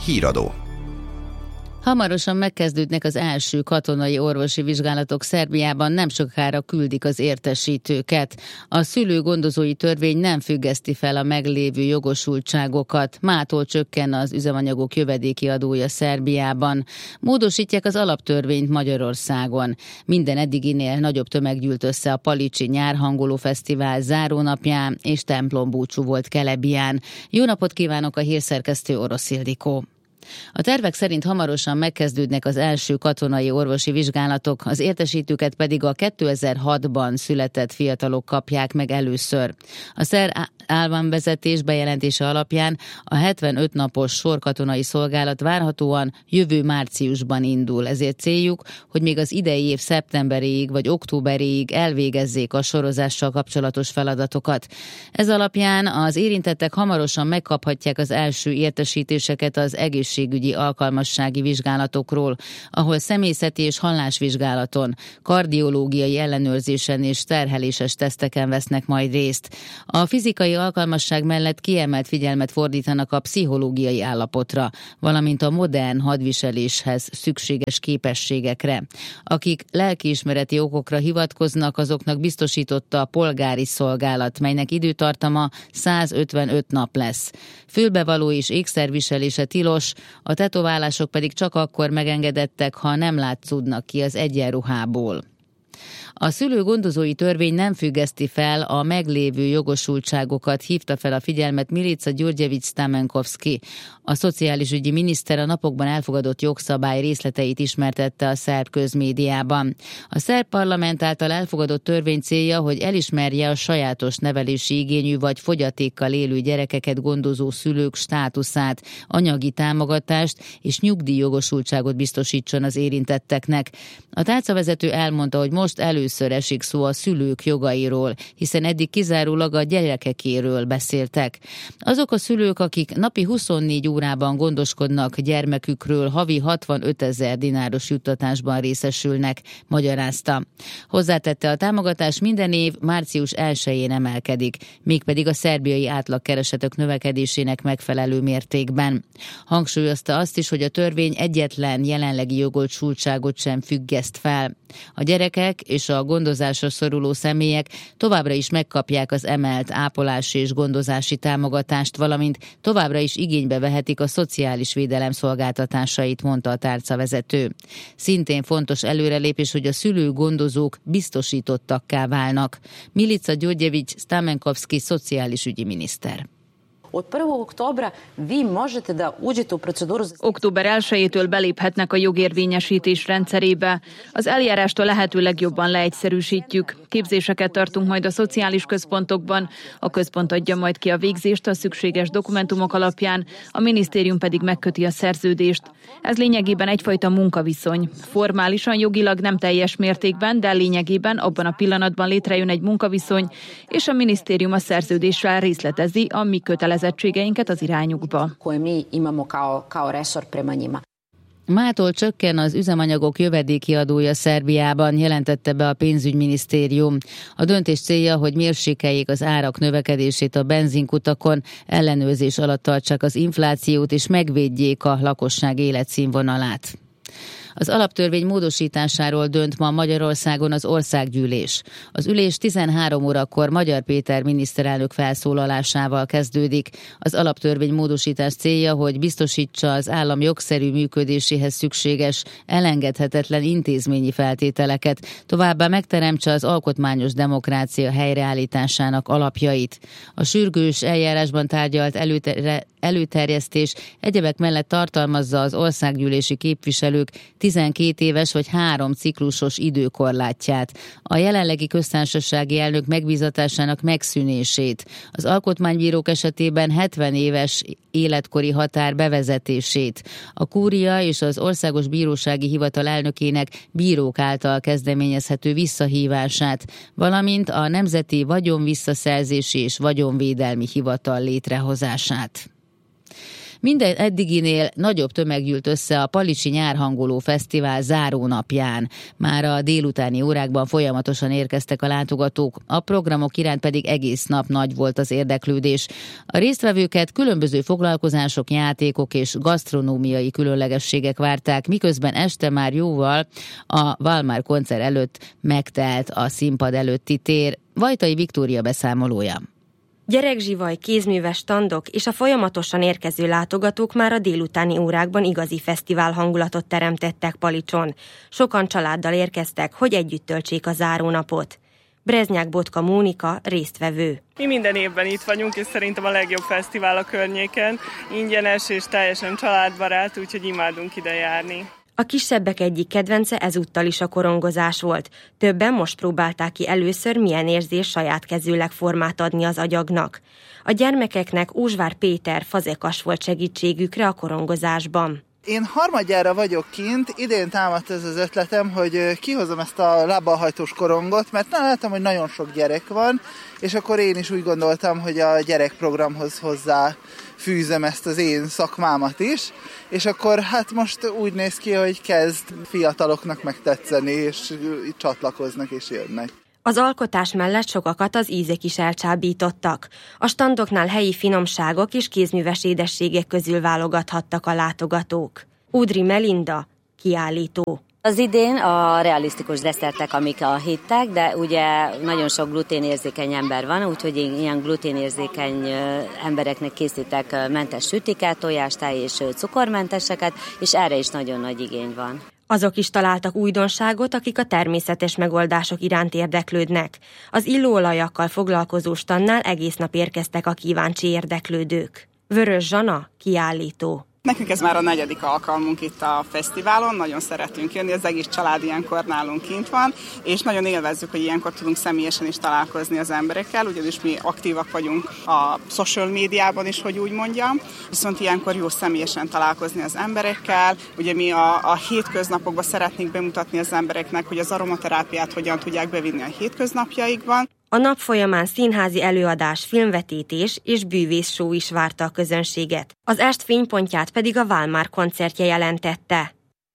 Híradó. Hamarosan megkezdődnek az első katonai orvosi vizsgálatok Szerbiában, nem sokára küldik az értesítőket. A szülő-gondozói törvény nem függeszti fel a meglévő jogosultságokat. Mától csökken az üzemanyagok jövedéki adója Szerbiában. Módosítják az alaptörvényt Magyarországon. Minden eddiginél nagyobb tömeg gyűlt össze a Palicsi Nyárhangoló Fesztivál zárónapján, és templombúcsú volt Kelebián. Jó napot kívánok, a hírszerkesztő Orosz Ildikó. A tervek szerint hamarosan megkezdődnek az első katonai orvosi vizsgálatok, az értesítőket pedig a 2006-ban született fiatalok kapják meg először. A szerb államvezetés bejelentése alapján a 75 napos sorkatonai szolgálat várhatóan jövő márciusban indul, ezért céljuk, hogy még az idei év szeptemberéig vagy októberéig elvégezzék a sorozással kapcsolatos feladatokat. Ez alapján az érintettek hamarosan megkaphatják az első értesítéseket az egészségügyi alkalmassági vizsgálatokról, ahol személyzeti és hallásvizsgálaton, kardiológiai ellenőrzésen és terheléses teszteken vesznek majd részt. A fizikai alkalmasság mellett kiemelt figyelmet fordítanak a pszichológiai állapotra, valamint a modern hadviseléshez szükséges képességekre. Akik lelkiismereti okokra hivatkoznak, azoknak biztosította a polgári szolgálat, melynek időtartama 155 nap lesz. Fülbevaló és ékszerviselése tilos, a tetoválások pedig csak akkor megengedettek, ha nem látszódnak ki az egyenruhából. A szülő-gondozói törvény nem függeszti fel a meglévő jogosultságokat, hívta fel a figyelmet Milica Gyurgyevics-Stamenkovski. A szociális ügyi miniszter a napokban elfogadott jogszabály részleteit ismertette a szerb közmédiában. A szerb parlament által elfogadott törvény célja, hogy elismerje a sajátos nevelési igényű vagy fogyatékkal élő gyerekeket gondozó szülők státuszát, anyagi támogatást és nyugdíjjogosultságot biztosítson az érintetteknek. A tárcavezető elmondta, hogy most először esik szó a szülők jogairól, hiszen eddig kizárólag a gyerekekéről beszéltek. Azok a szülők, akik napi 24 órában gondoskodnak gyermekükről, havi 65 000 dináros juttatásban részesülnek, magyarázta. Hozzátette, a támogatás minden év március 1-én emelkedik, mégpedig a szerbiai átlagkeresetek növekedésének megfelelő mértékben. Hangsúlyozta azt is, hogy a törvény egyetlen jelenlegi jogosultságot sem függeszt fel. A gyerekek és a gondozásra szoruló személyek továbbra is megkapják az emelt ápolási és gondozási támogatást, valamint továbbra is igénybe vehetik a szociális védelem szolgáltatásait, mondta a tárcavezető. Szintén fontos előrelépés, hogy a szülő-gondozók biztosítottakká válnak. Milica Gyurgyevics-Stamenkovski szociális ügyi miniszter. Október 1-től beléphetnek a jogérvényesítés rendszerébe. Az eljárást a lehető legjobban leegyszerűsítjük. Képzéseket tartunk majd a szociális központokban, a központ adja majd ki a végzést a szükséges dokumentumok alapján, a minisztérium pedig megköti a szerződést. Ez lényegében egyfajta munkaviszony. Formálisan jogilag nem teljes mértékben, de lényegében abban a pillanatban létrejön egy munkaviszony, és a minisztérium a szerződéssel részletezi a mi kötelezettségeinket az irányukba. Mától csökken az üzemanyagok jövedéki adója Szerbiában, jelentette be a pénzügyminisztérium. A döntés célja, hogy mérsékeljék az árak növekedését a benzinkutakon, ellenőrzés alatt tartsák az inflációt és megvédjék a lakosság életszínvonalát. Az alaptörvény módosításáról dönt ma Magyarországon az országgyűlés. Az ülés 13 órakor Magyar Péter miniszterelnök felszólalásával kezdődik. Az alaptörvény módosítás célja, hogy biztosítsa az állam jogszerű működéséhez szükséges, elengedhetetlen intézményi feltételeket, továbbá megteremtse az alkotmányos demokrácia helyreállításának alapjait. A sürgős eljárásban tárgyalt előterjesztés egyebek mellett tartalmazza az országgyűlési képviselők 12 éves vagy 3 ciklusos időkorlátját, a jelenlegi köztársasági elnök megbízatásának megszűnését, az alkotmánybírók esetében 70 éves életkori határ bevezetését, a kúria és az Országos Bírósági Hivatal elnökének bírók által kezdeményezhető visszahívását, valamint a Nemzeti Vagyonvisszaszerzési és Vagyonvédelmi Hivatal létrehozását. Minden eddiginél nagyobb tömeg gyűlt össze a Palicsi Nyárhangoló Fesztivál zárónapján. Már a délutáni órákban folyamatosan érkeztek a látogatók, a programok iránt pedig egész nap nagy volt az érdeklődés. A résztvevőket különböző foglalkozások, játékok és gasztronómiai különlegességek várták, miközben este már jóval a Valmár koncert előtt megtelt a színpad előtti tér. Vajtai Viktória beszámolója. Gyerekzsivaj, kézműves standok és a folyamatosan érkező látogatók már a délutáni órákban igazi fesztivál hangulatot teremtettek Palicson. Sokan családdal érkeztek, hogy együtt töltsék a zárónapot. Breznyák Botka Mónika résztvevő. Mi minden évben itt vagyunk, és szerintem a legjobb fesztivál a környéken. Ingyenes és teljesen családbarát, úgyhogy imádunk ide járni. A kisebbek egyik kedvence ezúttal is a korongozás volt. Többen most próbálták ki először, milyen érzés saját kezűleg formát adni az agyagnak. A gyermekeknek Ózsvár Péter fazekas volt segítségükre a korongozásban. Én harmadjára vagyok kint, idén támadt ez az ötletem, hogy kihozom ezt a lábbal korongot, mert láttam, hogy nagyon sok gyerek van, és akkor én is úgy gondoltam, hogy a gyerekprogramhoz hozzá fűzem ezt az én szakmámat is, és akkor hát most úgy néz ki, hogy kezd fiataloknak megtetszeni, és csatlakoznak és jönnek. Az alkotás mellett sokakat az ízek is elcsábítottak. A standoknál helyi finomságok és kézműves édességek közül válogathattak a látogatók. Udri Melinda, kiállító. Az idén a realisztikus desszertek, amik a hittek, de ugye nagyon sok gluténérzékeny ember van, úgyhogy ilyen gluténérzékeny embereknek készítek mentes sütiket, tojástáj és cukormenteseket, és erre is nagyon nagy igény van. Azok is találtak újdonságot, akik a természetes megoldások iránt érdeklődnek. Az illóolajakkal foglalkozó standnál egész nap érkeztek a kíváncsi érdeklődők. Vörös Zsana, kiállító. Nekünk ez már a 4. alkalmunk itt a fesztiválon, nagyon szeretünk jönni, az egész család ilyenkor nálunk kint van, és nagyon élvezzük, hogy ilyenkor tudunk személyesen is találkozni az emberekkel, ugyanis mi aktívak vagyunk a social médiában is, hogy úgy mondjam, viszont ilyenkor jó személyesen találkozni az emberekkel. Ugye mi a hétköznapokban szeretnénk bemutatni az embereknek, hogy az aromaterápiát hogyan tudják bevinni a hétköznapjaikban. A nap folyamán színházi előadás, filmvetítés és bűvészshow is várta a közönséget. Az est fénypontját pedig a Valmár koncertje jelentette.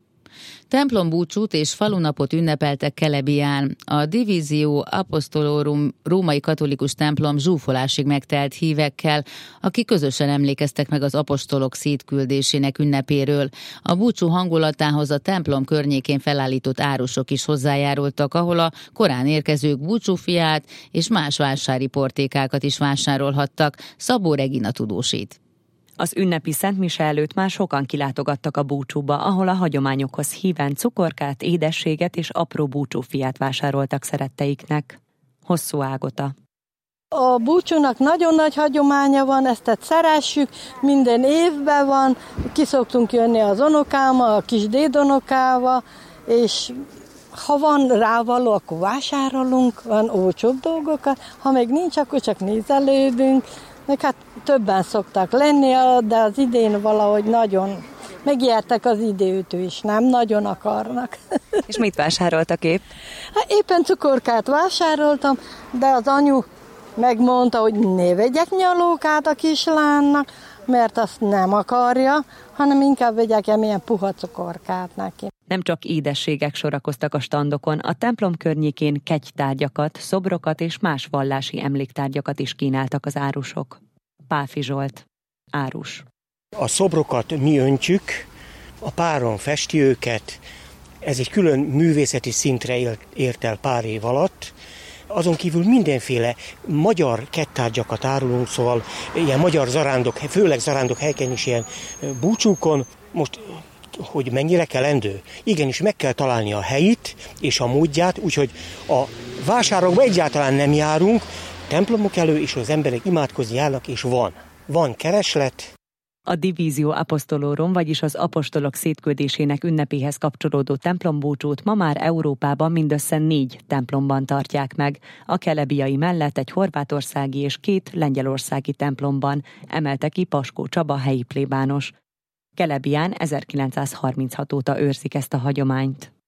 Templombúcsút és falunapot ünnepeltek Kelebián. A Divisio Apostolorum római katolikus templom zsúfolásig megtelt hívekkel, akik közösen emlékeztek meg az apostolok szétküldésének ünnepéről. A búcsú hangulatához a templom környékén felállított árusok is hozzájárultak, ahol a korán érkezők búcsúfiát és más vásári portékákat is vásárolhattak. Szabó Regina tudósít. Az ünnepi szentmise előtt már sokan kilátogattak a búcsúba, ahol a hagyományokhoz híven cukorkát, édességet és apró búcsúfiát vásároltak szeretteiknek. Hosszú Ágota. A búcsúnak nagyon nagy hagyománya van, ezt szeressük, minden évben van, ki szoktunk jönni az unokámmal, a kis dédunokával, és ha van rávaló, akkor vásárolunk, van olcsóbb dolgokat, ha meg nincs, akkor csak nézelődünk. Meg hát többen szoktak lenni, de az idén valahogy nagyon megijedtek az időt is, nem nagyon akarnak. És mit vásároltak épp? Hát éppen cukorkát vásároltam, de az anyu megmondta, hogy ne vegyek nyalókát a kislánynak, mert azt nem akarja, hanem inkább vegyek ilyen puha cukorkát neki. Nem csak édességek sorakoztak a standokon, a templom környékén kegytárgyakat, szobrokat és más vallási emléktárgyakat is kínáltak az árusok. Pálfi Zsolt, árus. A szobrokat mi öntjük, a páron festi őket, ez egy külön művészeti szintre ért el pár év alatt. Azon kívül mindenféle magyar kegytárgyakat árulunk, szóval ilyen magyar zarándok, főleg zarándok helyeken is ilyen búcsúkon. Most, hogy mennyire kelendő? Igenis meg kell találni a helyit és a módját, úgyhogy a vásárokba egyáltalán nem járunk, templomok elő, és az emberek imádkozni járnak, és van kereslet. A Divisio Apostolorum, vagyis az apostolok szétküldésének ünnepéhez kapcsolódó templombúcsút ma már Európában mindössze 4 templomban tartják meg. A kelebiai mellett egy horvátországi és 2 lengyelországi templomban, emelte ki Paskó Csaba helyi plébános. Kelebián 1936 óta őrzik ezt a hagyományt.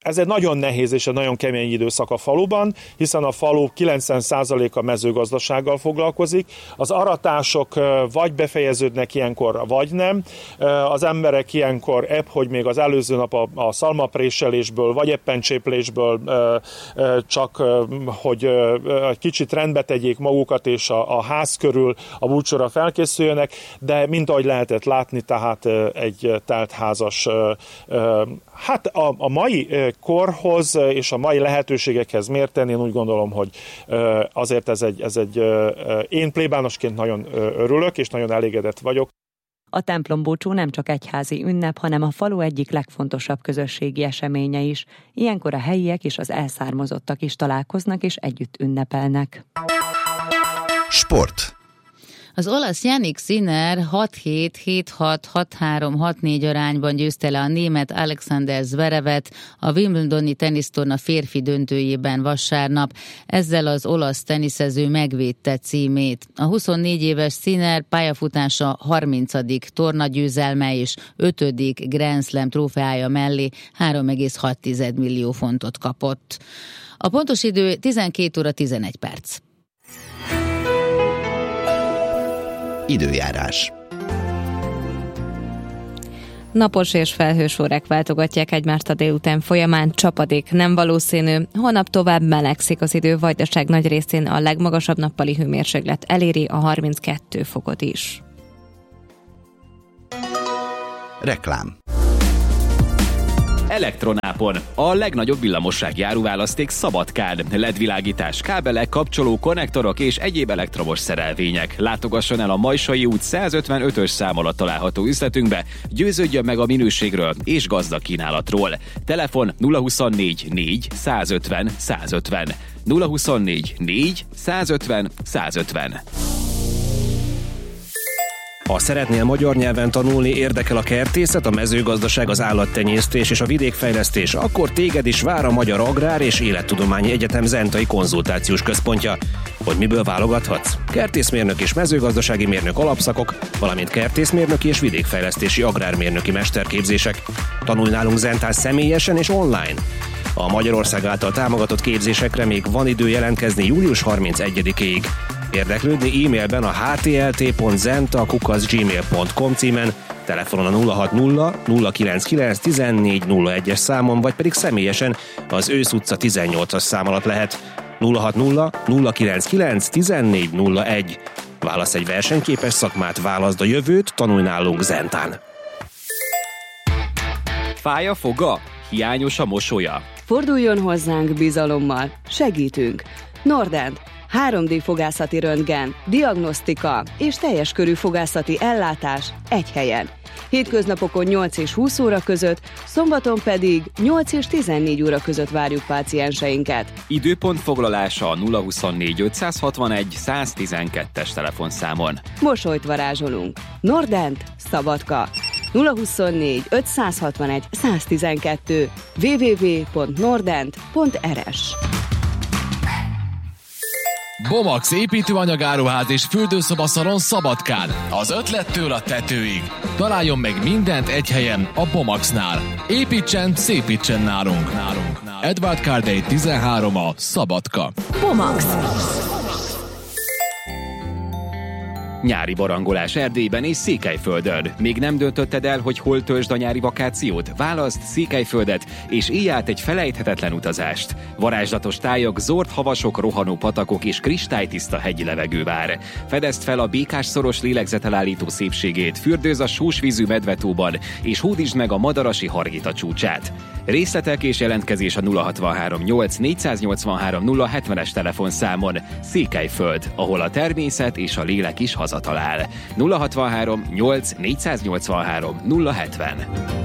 Ez egy nagyon nehéz és egy nagyon kemény időszak a faluban, hiszen a falu 90%-a mezőgazdasággal foglalkozik. Az aratások vagy befejeződnek ilyenkor, vagy nem. Az emberek ilyenkor hogy még az előző nap a szalmapréselésből, vagy éppen cséplésből csak, hogy egy kicsit rendbe tegyék magukat, és a ház körül a búcsúra felkészüljönek, de mint ahogy lehetett látni, tehát egy teltházas, hát a mai korhoz és a mai lehetőségekhez mérten én úgy gondolom, hogy azért ez egy én plébánosként nagyon örülök, és nagyon elégedett vagyok. A templombúcsú nem csak egyházi ünnep, hanem a falu egyik legfontosabb közösségi eseménye is. Ilyenkor a helyiek és az elszármazottak is találkoznak és együtt ünnepelnek. Sport. Az olasz Jannik Sinner 6-7, 7-6, 6-3, 6-4 arányban győzte le a német Alexander Zverevet a Wimbledoni tenisztorna férfi döntőjében vasárnap. Ezzel az olasz teniszező megvédte címét. A 24 éves Sinner pályafutása 30. tornagyőzelme és 5. Grand Slam trófeája mellé 3,6 millió fontot kapott. A pontos idő 12 óra 11 perc. Időjárás. Napos és felhős órák váltogatják egymást a délután folyamán, csapadék nem valószínű, holnap tovább melegszik az idő, Vajdaság nagy részén a legmagasabb nappali hőmérséklet eléri a 32 fokot is. Reklám. Elektronápon, a legnagyobb villamossági áruválaszték Szabadkán. LED-világítás, kábelek, kapcsoló, konnektorok és egyéb elektromos szerelvények. Látogasson el a Majsai út 155-ös szám alatt található üzletünkbe, győződjön meg a minőségről és gazdag kínálatról. Telefon 024 4 150 150. 024 4 150 150. Ha szeretnél magyar nyelven tanulni, érdekel a kertészet, a mezőgazdaság, az állattenyésztés és a vidékfejlesztés, akkor téged is vár a Magyar Agrár és Élettudományi Egyetem Zentai Konzultációs Központja. Hogy miből válogathatsz? Kertészmérnök és mezőgazdasági mérnök alapszakok, valamint kertészmérnöki és vidékfejlesztési agrármérnöki mesterképzések. Tanulj nálunk Zentán személyesen és online. A Magyarország által támogatott képzésekre még van idő jelentkezni július 31-ig. Érdeklődni e-mailben a htlt.zenta@gmail.com címen, telefonon a 060 099 1401-es számon, vagy pedig személyesen az Ősz utca 18-as szám alatt lehet. 060 099 1401. Válasz egy versenyképes szakmát, válaszd a jövőt, tanulj nálunk Zentán. Fáj a foga? Hiányos a mosolya? Forduljon hozzánk bizalommal, segítünk. Nordent, 3D fogászati röntgen, diagnosztika és teljes körű fogászati ellátás egy helyen. Hétköznapokon 8 és 20 óra között, szombaton pedig 8 és 14 óra között várjuk pácienseinket. Időpontfoglalása a 024 561 112-es telefonszámon. Mosolyt varázsolunk. Nordent, Szabadka. 024 561 112 www.nordent.rs. Bomax építőanyagáruház és fürdőszobaszalon Szabadkán. Az ötlettől a tetőig. Találjon meg mindent egy helyen a Bomaxnál. Építsen, szépítsen nálunk. Edward Cardey 13 a Szabadka. Bomax. Nyári barangolás Erdélyben és Székelyföldön. Még nem döntötted el, hogy hol töltsd a nyári vakációt? Válaszd Székelyföldet, és élj át egy felejthetetlen utazást. Varázslatos tájak, zord havasok, rohanó patakok és kristálytiszta hegyi levegő vár. Fedezd fel a Békás-szoros lélegzetelállító szépségét, fürdőzz a sósvízű Medvetóban, és hódítsd meg a Madarasi Hargita csúcsát. Részletek és jelentkezés a 063 8 483 070-es telefonszámon. Székelyföld, ahol a természet és a lélek is hazatalál. 063 8 483 070.